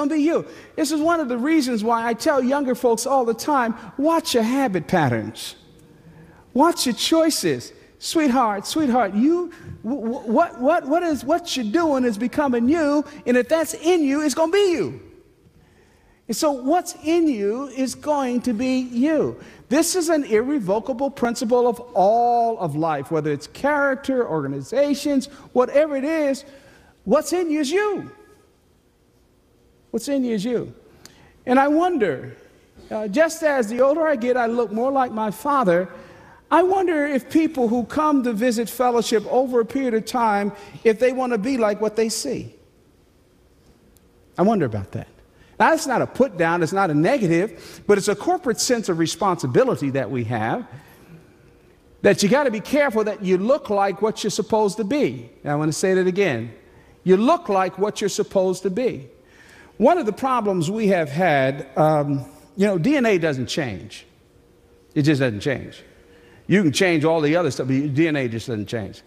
going to be you. This is one of the reasons why I tell younger folks all the time, watch your habit patterns. Watch your choices. Sweetheart, what you're doing is becoming you, and if that's in you, it's going to be you. And so what's in you is going to be you. This is an irrevocable principle of all of life, whether it's character, organizations, whatever it is, what's in you is you. What's in you is you. And I wonder, just as the older I get, I look more like my father, I wonder if people who come to visit fellowship over a period of time, if they want to be like what they see. I wonder about that. Now, that's not a put down, it's not a negative, but it's a corporate sense of responsibility that we have, that you got to be careful that you look like what you're supposed to be. Now, I want to say that again. You look like what you're supposed to be. One of the problems we have had, DNA doesn't change. It just doesn't change. You can change all the other stuff, but DNA just doesn't change.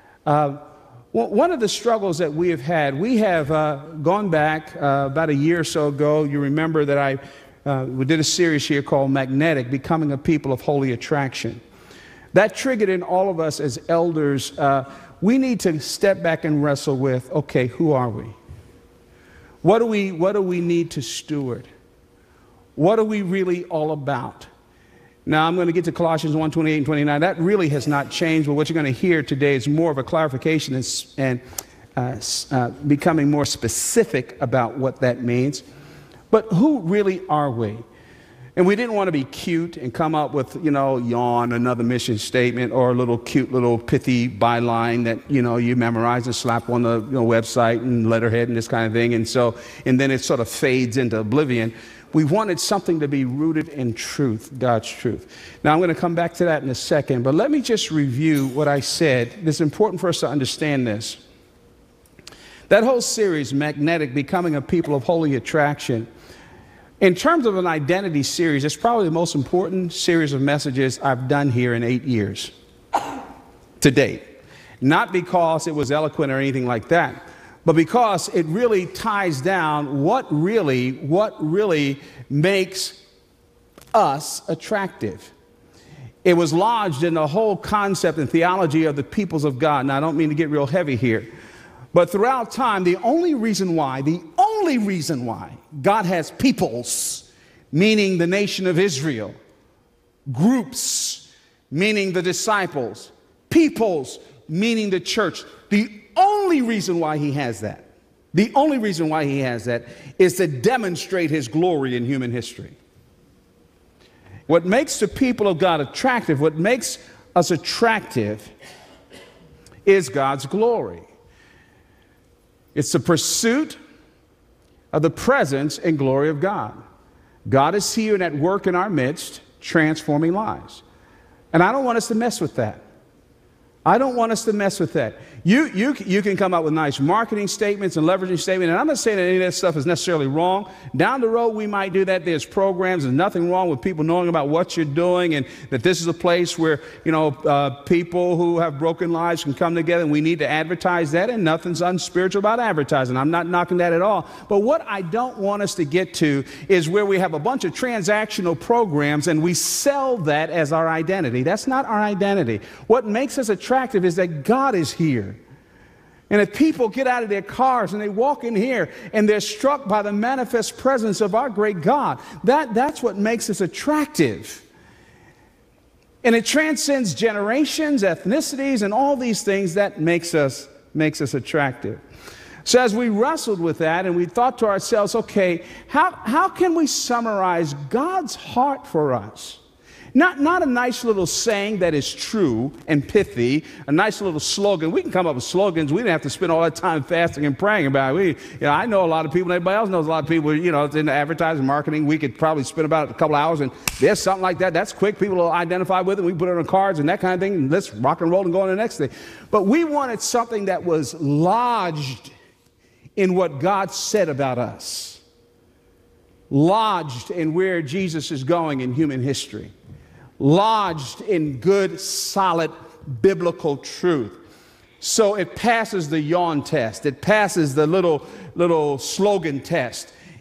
One of the struggles that we have gone back about a year or so ago. You remember that we did a series here called Magnetic, Becoming a People of Holy Attraction. That triggered in all of us as elders, we need to step back and wrestle with, okay, who are we? What do we need to steward? What are we really all about? Now, I'm going to get to Colossians 1:28 and 29. That really has not changed, but what you're going to hear today is more of a clarification and becoming more specific about what that means. But who really are we? And we didn't want to be cute and come up with, yawn, another mission statement, or a little cute little pithy byline that, you memorize and slap on the website and letterhead and this kind of thing. And then it sort of fades into oblivion. We wanted something to be rooted in truth, God's truth. Now, I'm going to come back to that in a second, but let me just review what I said. It's important for us to understand this. That whole series, Magnetic, Becoming a People of Holy Attraction, in terms of an identity series, it's probably the most important series of messages I've done here in 8 years to date. Not because it was eloquent or anything like that, but because it really ties down what really makes us attractive. It was lodged in the whole concept and theology of the peoples of God. Now, I don't mean to get real heavy here, but throughout time, the only reason why God has peoples, meaning the nation of Israel, groups, meaning the disciples, peoples, meaning the church, the only reason why he has that is to demonstrate his glory in human history. What makes the people of God attractive, what makes us attractive, is God's glory. It's the pursuit of the presence and glory of God. God is here and at work in our midst, transforming lives. And I don't want us to mess with that. I don't want us to mess with that. You can come up with nice marketing statements and leveraging statements, and I'm not saying that any of that stuff is necessarily wrong. Down the road, we might do that. There's programs. There's nothing wrong with people knowing about what you're doing, and that this is a place where, people who have broken lives can come together, and we need to advertise that, and nothing's unspiritual about advertising. I'm not knocking that at all. But what I don't want us to get to is where we have a bunch of transactional programs, and we sell that as our identity. That's not our identity. What makes us attractive is that God is here. And if people get out of their cars and they walk in here and they're struck by the manifest presence of our great God, that's what makes us attractive. And it transcends generations, ethnicities, and all these things. That makes us attractive. So as we wrestled with that and we thought to ourselves, okay, how can we summarize God's heart for us? Not a nice little saying that is true and pithy, a nice little slogan. We can come up with slogans. We didn't have to spend all that time fasting and praying about it. I know a lot of people, and everybody else knows a lot of people, it's in the advertising, marketing. We could probably spend about a couple hours, and there's something like that. That's quick. People will identify with it. We put it on cards and that kind of thing, and let's rock and roll and go on to the next thing. But we wanted something that was lodged in what God said about us, lodged in where Jesus is going in human history, lodged in good, solid, biblical truth. So it passes the yawn test. It passes the little slogan test.